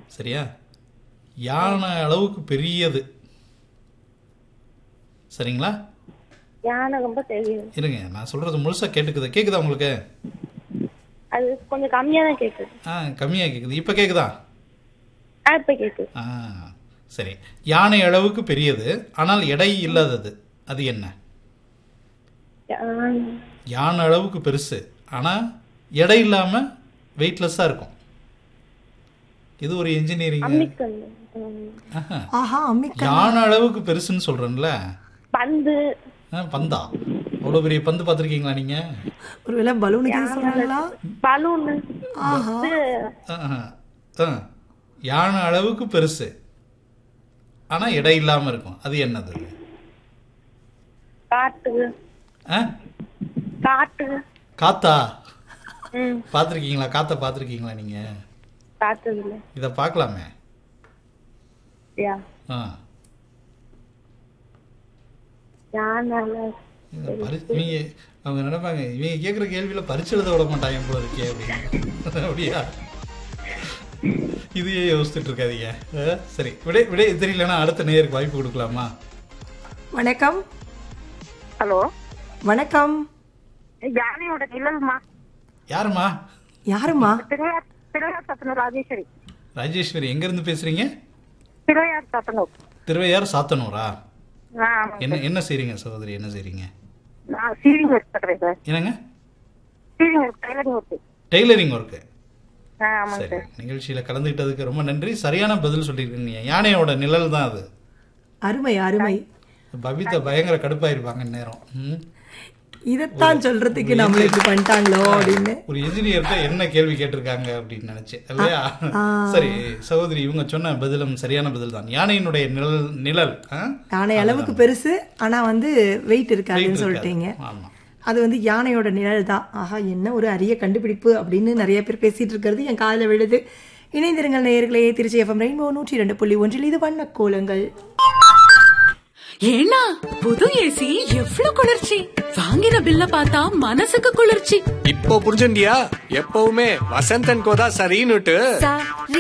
சரியா? யானை அளவுக்கு பெரியது. சரிங்களா? யானை ரொம்ப தெரியும். இருங்க, நான் சொல்றது முழுசா கேக்குதா உங்களுக்கு? அது கொஞ்சம் கம்மியா தான் கேக்குது. கம்மியா கேக்குது. இப்ப கேக்குதா? இப்ப கேக்குது. சரி. யானை அளவுக்கு பெரியது, ஆனால் எடை இல்லாதது. அது என்ன? யானை அளவுக்கு பெருசு, ஆனா எடை இல்லாம வெயிட்லெஸ்ஸா இருக்கும். இது ஒரு இன்ஜினியரிங். யானை அளவுக்கு பெருசுன்னு சொல்றேன்ல. பந்து. பந்தா? அவ்வளவு பெரிய பந்து பாத்திருக்கீங்களா நீங்க? ஒருவேளை பலூனுக்கு சொல்றாங்களா? பலூன். யானை அளவுக்கு பெருசு, ஆனா எடை இல்லாம இருக்கும். அது என்னது? காட்டு. காட்டு. காத்தா? பாத்திருக்கீங்களா? காத்த பாத்திருக்கீங்களா நீங்க? பார்த்ததில்லை. இத பார்க்கலாமே. அவங்க நினைப்பாங்க, இவங்க கேட்குற கேள்வியில பரிச்சு எழுத விட மாட்டாங்க போல இருக்கே அப்படின்னு. அப்படியா? இதையே யோசிச்சுட்டு இருக்காதீங்க. சரி, விடை தெரியலன்னா அடுத்த நேயருக்கு வாய்ப்பு கொடுக்கலாமா? வணக்கம். ஹலோ, வணக்கம். யானையோட நிழல்மா. யாருமா? யாருமா? திருவையார் சாத்தனூர் ராஜேஸ்வரி. ராஜேஸ்வரி, எங்க இருந்து பேசுறீங்க? திருவையார் சாத்தனூர். திருவையார் சாத்தனூரா? என்ன செய்றீங்க சகோதரி? என்ன செய்றீங்க? என்னங்க? Tailoring work. சரி, நிகழ்ச்சியில கலந்துக்கிட்டதுக்கு ரொம்ப நன்றி. சரியான பதில் சொல்லிருக்கீங்க. யானையோட நிழல் தான் அது. அருமை அருமை. பபிதா பயங்கர கடுப்பாயிருப்பாங்க நேரம். இதத்தான் சொல்றதுக்கு நம்ம இப்படி பண்ணிட்டாங்களோ அப்படின்னு ஒரு இன்ஜினியர்கிட்ட என்ன கேள்வி கேட்டிருக்காங்க அப்படின்னு நினைச்சேன் இல்லையா? சரி சகோதரி, இவங்க சொன்ன பதிலும் சரியான பதில் தான். யானையினுடைய நிழல் யானை அளவுக்கு பெருசு, ஆனா வெயிட் இருக்காதுன்னு சொல்லிட்டீங்க. அது யானையோட நிழல் தான். ஆஹா, என்ன ஒரு அரிய கண்டுபிடிப்பு அப்படின்னு நிறைய பேர் பேசிட்டு இருக்கிறது என் காதுல விழுது. இணைந்திருங்கள் நேயர்களே. திருச்சி FM ரெயின்போ 102.1 இது வண்ண கோலங்கள். ஏன்னா புது ஏசி எவ்வளவு குளிர்ச்சி! வாங்கின பில்ல பார்த்தா மனசுக்கு குளிர்ச்சி. இப்போ புரிஞ்சுண்டியா? எப்பவுமே வசந்தன் கோதா சரின்னுட்டு.